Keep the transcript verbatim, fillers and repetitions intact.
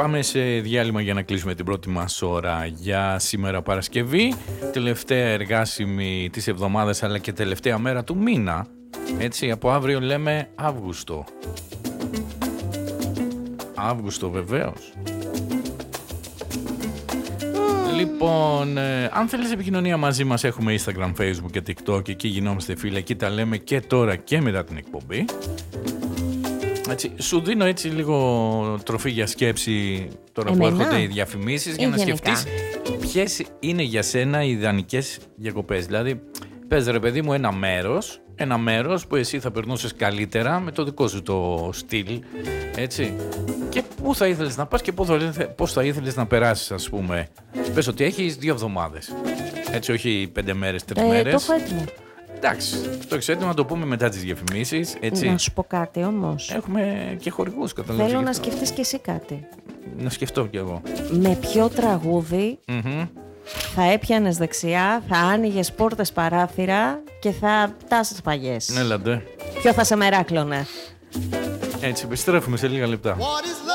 πάμε σε διάλειμμα για να κλείσουμε την πρώτη μας ώρα για σήμερα Παρασκευή. Τελευταία εργάσιμη της εβδομάδας αλλά και τελευταία μέρα του μήνα. Έτσι, από αύριο λέμε Αύγουστο. Αύγουστο βεβαίως. Λοιπόν, ε, αν θέλεις επικοινωνία μαζί μας, έχουμε Instagram, Facebook και TikTok. Εκεί γινόμαστε φίλοι, εκεί τα λέμε και τώρα και μετά την εκπομπή. Έτσι, σου δίνω έτσι λίγο τροφή για σκέψη τώρα Εμένα. που έρχονται οι διαφημίσεις για να γενικά. σκεφτείς ποιες είναι για σένα οι ιδανικές διακοπές. Δηλαδή, πες ρε παιδί μου ένα μέρος, ένα μέρος που εσύ θα περνούσες καλύτερα με το δικό σου το στυλ, έτσι. Και πού θα ήθελες να πας και πώς θα ήθελες να περάσεις, ας πούμε. Πες ότι έχεις δύο εβδομάδες. Έτσι, όχι πέντε μέρες, τρεις ε, μέρες. Το έχω έτοιμο. Εντάξει, το έχεις έτοιμο να το πούμε μετά τις διαφημίσεις. Έτσι. Να σου πω κάτι όμως. Έχουμε και χορηγούς, καταλαβαίνεις. Θέλω να σκεφτείς και εσύ κάτι. Να σκεφτώ κι εγώ. Με ποιο τραγούδι mm-hmm. θα έπιανες δεξιά, θα άνοιγες πόρτες παράθυρα και θα τάσεις παγιές. Έλατε. Ποιο θα σε μεράκλωνε. Έτσι, επιστρέφουμε σε λίγα λεπτά.